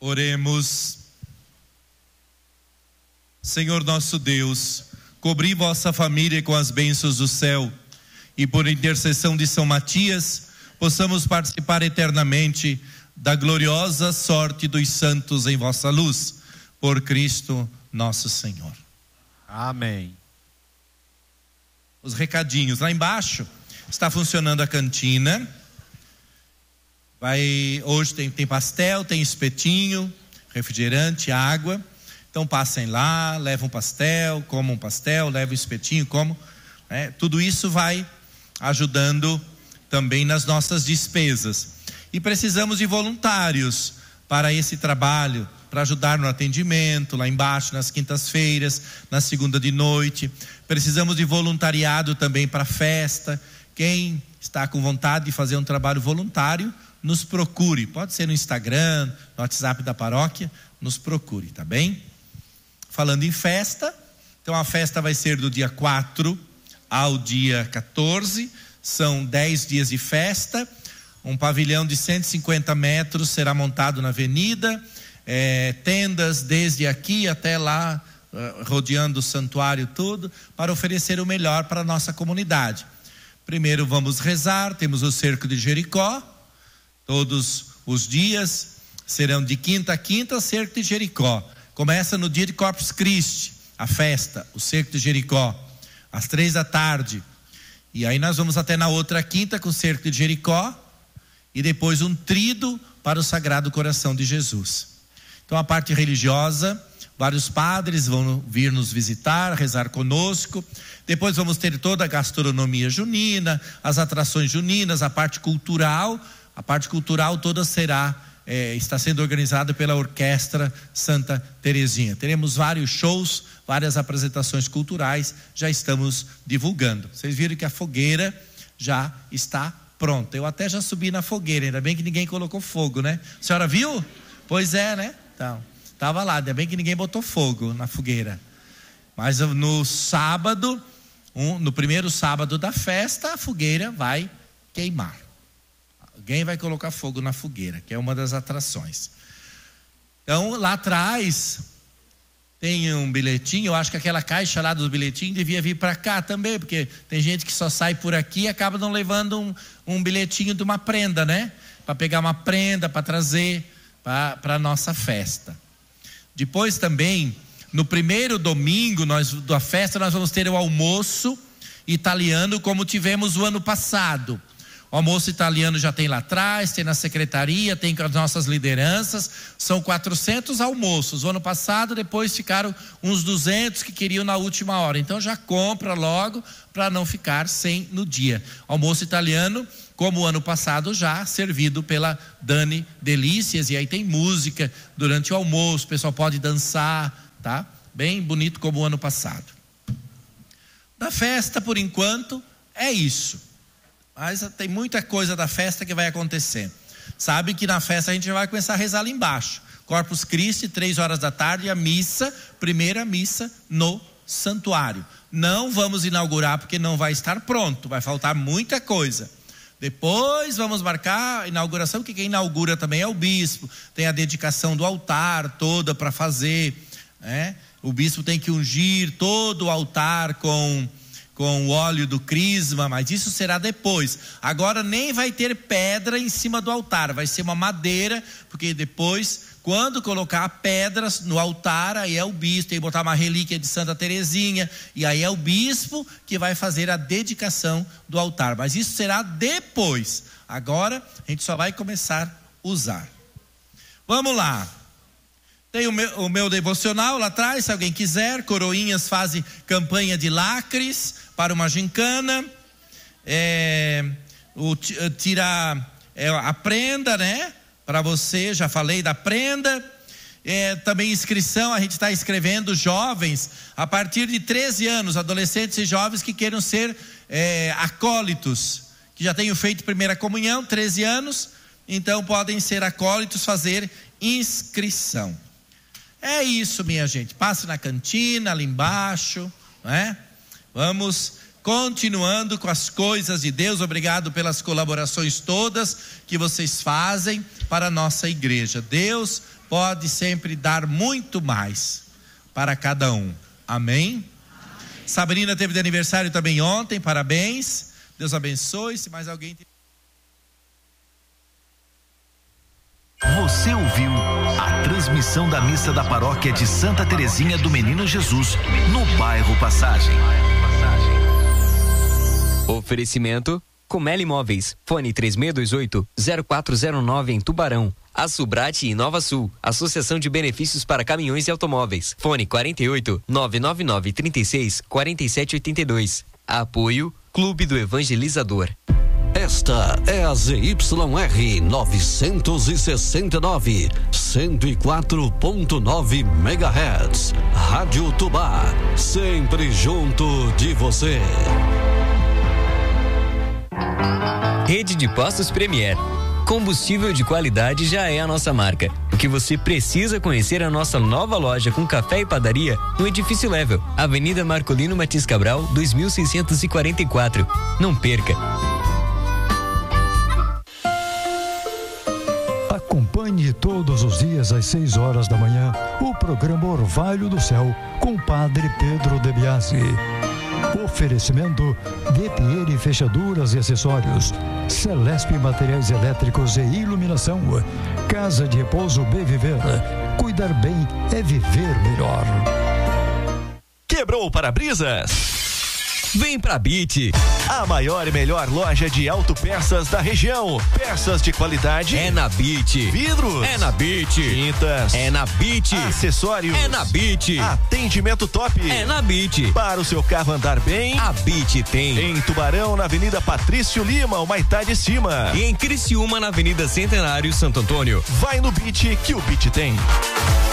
Oremos. Senhor nosso Deus, cobri vossa família com as bênçãos do céu, e por intercessão de São Matias, possamos participar eternamente da gloriosa sorte dos santos em vossa luz, por Cristo nosso Senhor. Amém. Os recadinhos, lá embaixo está funcionando a cantina. Hoje tem pastel, tem espetinho, refrigerante, água. Então passem lá, levam um pastel, comam um pastel, levam um espetinho, comam. Tudo isso vai ajudando também nas nossas despesas. E precisamos de voluntários para esse trabalho, para ajudar no atendimento, lá embaixo, nas quintas-feiras, na segunda de noite. Precisamos de voluntariado também para a festa. Quem está com vontade de fazer um trabalho voluntário, nos procure. Pode ser no Instagram, no WhatsApp da paróquia, nos procure, tá bem? Falando em festa, então a festa vai ser do dia 4 ao dia 14, são 10 dias de festa. Um pavilhão de 150 metros será montado na avenida, tendas desde aqui até lá, rodeando o santuário tudo, para oferecer o melhor para a nossa comunidade. Primeiro vamos rezar, temos o cerco de Jericó, todos os dias serão de quinta a quinta, cerco de Jericó. Começa no dia de Corpus Christi, a festa, o cerco de Jericó, às 3 da tarde. E aí nós vamos até na outra quinta com o cerco de Jericó, e depois um tríduo para o Sagrado Coração de Jesus. Então a parte religiosa, vários padres vão vir nos visitar, rezar conosco. Depois vamos ter toda a gastronomia junina, as atrações juninas, a parte cultural. A parte cultural toda está sendo organizada pela Orquestra Santa Terezinha. Teremos vários shows, várias apresentações culturais, já estamos divulgando. Vocês viram que a fogueira já está pronta. Eu até já subi na fogueira, ainda bem que ninguém colocou fogo, né? A senhora viu? Pois é, né? Então, estava lá, ainda bem que ninguém botou fogo na fogueira. Mas no sábado, no primeiro sábado da festa, a fogueira vai queimar. Alguém vai colocar fogo na fogueira, que é uma das atrações. Então, lá atrás tem um bilhetinho. Eu acho que aquela caixa lá dos bilhetinhos devia vir para cá também, porque tem gente que só sai por aqui e acaba não levando um bilhetinho de uma prenda, né? Para pegar uma prenda, para trazer para a nossa festa. Depois também, no primeiro domingo da festa, nós vamos ter o almoço italiano, como tivemos o ano passado. O almoço italiano já tem lá atrás, tem na secretaria, tem com as nossas lideranças. São 400 almoços. O ano passado, depois ficaram uns 200 que queriam na última hora. Então já compra logo para não ficar sem no dia. Almoço italiano, como o ano passado já, servido pela Dani Delícias. E aí tem música durante o almoço, o pessoal pode dançar, tá? Bem bonito como o ano passado. Da festa, por enquanto, é isso. Mas tem muita coisa da festa que vai acontecer. Sabe que na festa a gente vai começar a rezar lá embaixo. Corpus Christi, 3 horas da tarde, a missa, primeira missa no santuário. Não vamos inaugurar porque não vai estar pronto, vai faltar muita coisa. Depois vamos marcar a inauguração, que quem inaugura também é o bispo. Tem a dedicação do altar toda para fazer, né? O bispo tem que ungir todo o altar com o óleo do crisma, mas isso será depois. Agora nem vai ter pedra em cima do altar, vai ser uma madeira, porque depois, quando colocar pedras no altar, aí é o bispo, tem que botar uma relíquia de Santa Terezinha, e aí é o bispo que vai fazer a dedicação do altar, mas isso será depois. Agora a gente só vai começar a usar. Vamos lá. Tem o meu devocional lá atrás, se alguém quiser. Coroinhas fazem campanha de lacres para uma gincana. A prenda, né? Para você, já falei da prenda. Também inscrição, a gente está escrevendo jovens a partir de 13 anos, adolescentes e jovens que queiram ser acólitos, que já tenham feito primeira comunhão, 13 anos, então podem ser acólitos, fazer inscrição. É isso, minha gente. Passe na cantina, ali embaixo, né? Vamos continuando com as coisas de Deus. Obrigado pelas colaborações todas que vocês fazem para a nossa igreja. Deus pode sempre dar muito mais para cada um. Amém? Sabrina teve de aniversário também ontem, parabéns. Deus abençoe. Se mais alguém... Você ouviu a transmissão da missa da paróquia de Santa Terezinha do Menino Jesus, no bairro Passagem. Oferecimento Comeli Imóveis, fone 3628-0409 em Tubarão. A Subrate e Nova Sul, Associação de Benefícios para Caminhões e Automóveis, fone 48-999-36-4782. Apoio Clube do Evangelizador. Esta é a ZYR 969, 104.9 MHz. Rádio Tubá, sempre junto de você. Rede de Postos Premier. Combustível de qualidade já é a nossa marca. O que você precisa conhecer é a nossa nova loja com café e padaria no Edifício Level, Avenida Marcolino Martins Cabral, 2644. Não perca. Acompanhe todos os dias às 6 horas da manhã o programa Orvalho do Céu com o Padre Pedro De Biasi. Oferecimento De Pieri Fechaduras e Acessórios, Celesp Materiais Elétricos e Iluminação, Casa de Repouso Bem Viver. Cuidar bem é viver melhor. Quebrou o para-brisas? Vem pra BIT. A maior e melhor loja de autopeças da região. Peças de qualidade É na BIT. Vidros É na BIT. Tintas É na BIT. Acessórios É na BIT. Atendimento top É na BIT. Para o seu carro andar bem, A BIT tem. em Tubarão, na Avenida Patrício Lima, o Maitá de Cima. E em Criciúma, na Avenida Centenário Santo Antônio. Vai no Beat que o Beat tem.